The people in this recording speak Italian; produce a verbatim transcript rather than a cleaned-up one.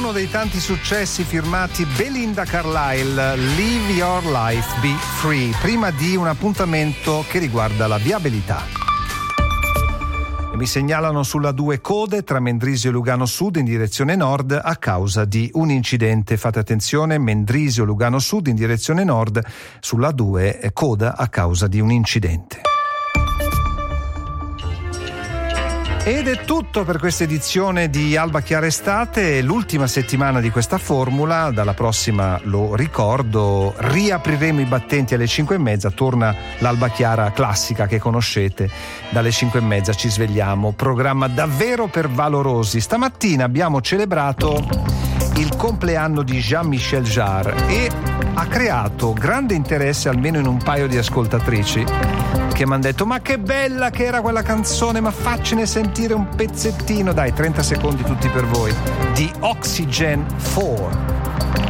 uno dei tanti successi firmati Belinda Carlisle, Live Your Life, Be Free, prima di un appuntamento che riguarda la viabilità. Mi segnalano sulla due code tra Mendrisio e Lugano Sud in direzione nord a causa di un incidente. Fate attenzione, Mendrisio Lugano Sud in direzione nord sulla due coda a causa di un incidente. Ed è tutto per questa edizione di Alba Chiara Estate, l'ultima settimana di questa formula. Dalla prossima, lo ricordo, riapriremo i battenti alle cinque e mezza, torna l'Alba Chiara classica che conoscete. Dalle cinque e mezza ci svegliamo, programma davvero per valorosi. Stamattina abbiamo celebrato il compleanno di Jean-Michel Jarre e ha creato grande interesse almeno in un paio di ascoltatrici che mi hanno detto: ma che bella che era quella canzone, ma faccene sentire un pezzettino. Dai, trenta secondi tutti per voi di Oxygen quattro.